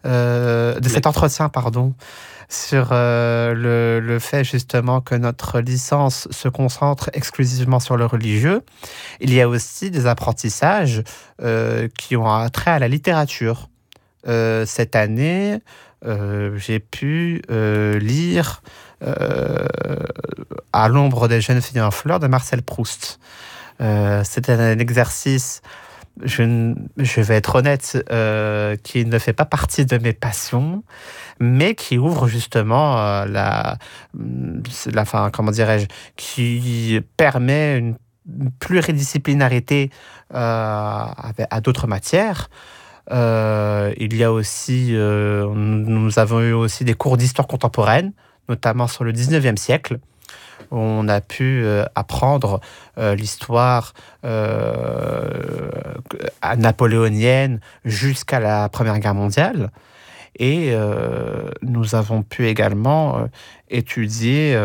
de cet entretien, pardon, sur le fait justement que notre licence se concentre exclusivement sur le religieux. Il y a aussi des apprentissages qui ont trait à la littérature. Cette année, j'ai pu lire À l'ombre des jeunes filles en fleurs de Marcel Proust. C'était un exercice, je vais être honnête, qui ne fait pas partie de mes passions, mais qui ouvre justement comment dirais-je, qui permet une pluridisciplinarité à d'autres matières. Il y a aussi, nous avons eu aussi des cours d'histoire contemporaine, notamment sur le 19e siècle. On a pu apprendre l'histoire napoléonienne jusqu'à la Première Guerre mondiale. Et nous avons pu également étudier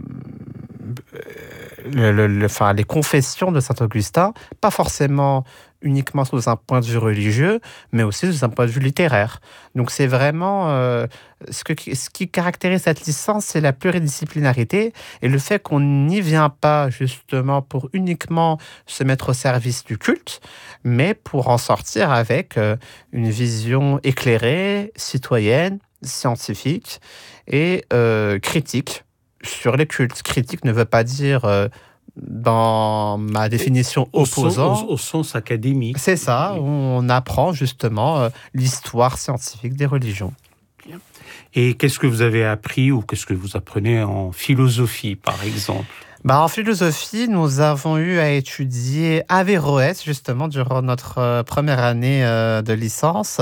les confessions de Saint-Augustin, pas forcément uniquement sous un point de vue religieux, mais aussi sous un point de vue littéraire. Donc c'est vraiment ce qui caractérise cette licence, c'est la pluridisciplinarité et le fait qu'on n'y vient pas justement pour uniquement se mettre au service du culte, mais pour en sortir avec une vision éclairée, citoyenne, scientifique et critique sur les cultes. Critique ne veut pas dire dans ma définition opposant. Au sens académique. C'est ça, on apprend justement l'histoire scientifique des religions. Et qu'est-ce que vous avez appris ou qu'est-ce que vous apprenez en philosophie, par exemple ? En philosophie, nous avons eu à étudier Averroès, justement, durant notre première année de licence.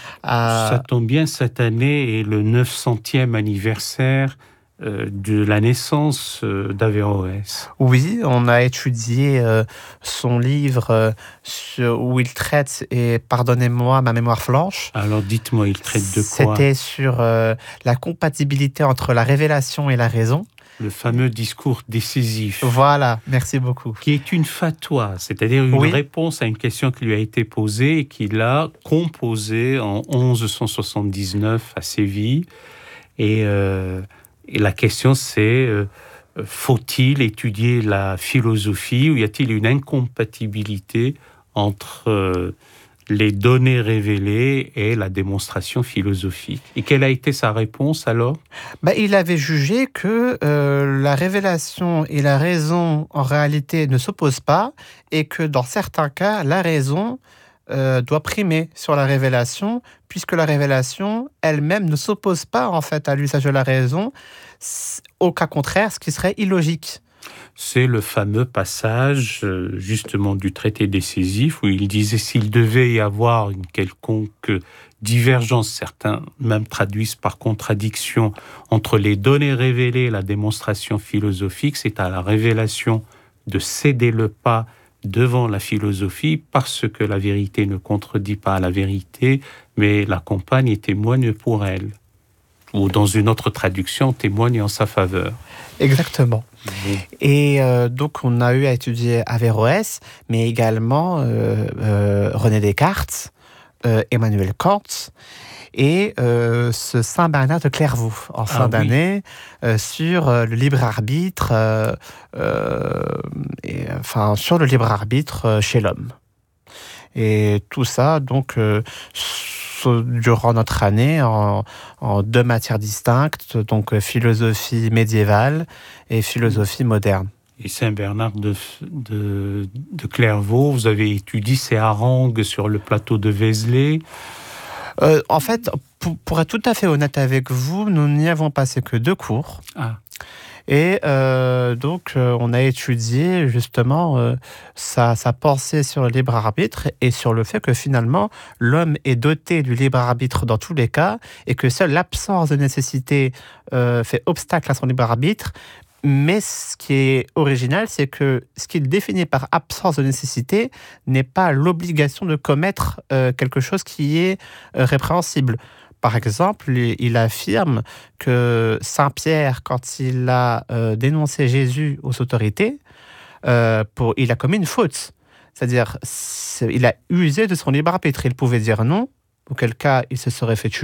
Ça tombe bien, cette année est le 900e anniversaire de la naissance d'Averroès. Oui, on a étudié son livre où il traite, et pardonnez-moi, ma mémoire flanche. Alors dites-moi, il traite de quoi ? C'était sur la compatibilité entre la révélation et la raison. Le fameux discours décisif. Voilà, merci beaucoup. Qui est une fatwa, c'est-à-dire une réponse à une question qui lui a été posée et qu'il a composée en 1179 à Séville. Et la question, c'est faut-il étudier la philosophie ou y a-t-il une incompatibilité entre les données révélées et la démonstration philosophique? Et quelle a été sa réponse alors ? Il avait jugé que la révélation et la raison en réalité ne s'opposent pas et que dans certains cas, la raison doit primer sur la révélation, puisque la révélation elle-même ne s'oppose pas en fait à l'usage de la raison, au cas contraire, ce qui serait illogique. C'est le fameux passage justement du traité décisif où il disait s'il devait y avoir une quelconque divergence, certains même traduisent par contradiction, entre les données révélées et la démonstration philosophique, c'est à la révélation de céder le pas devant la philosophie parce que la vérité ne contredit pas la vérité, mais l'accompagne et témoigne pour elle. Ou dans une autre traduction, témoigne en sa faveur. Exactement. Et donc, on a eu à étudier Averroès, mais également René Descartes, Emmanuel Kant et ce Saint Bernard de Clairvaux en fin d'année sur le libre arbitre, sur le libre arbitre chez l'homme. Et tout ça, donc, durant notre année, en deux matières distinctes, donc philosophie médiévale et philosophie moderne. Et Saint Bernard de Clairvaux, vous avez étudié ses harangues sur le plateau de Vézelay. En fait, pour être tout à fait honnête avec vous, nous n'y avons passé que 2 cours. Et donc, on a étudié justement sa pensée sur le libre arbitre et sur le fait que finalement, l'homme est doté du libre arbitre dans tous les cas et que seule l'absence de nécessité fait obstacle à son libre arbitre. Mais ce qui est original, c'est que ce qu'il définit par absence de nécessité n'est pas l'obligation de commettre quelque chose qui est répréhensible. Par exemple, il affirme que Saint Pierre, quand il a dénoncé Jésus aux autorités, il a commis une faute. C'est-à-dire, il a usé de son libre arbitre. Il pouvait dire non, auquel cas il se serait fait tuer.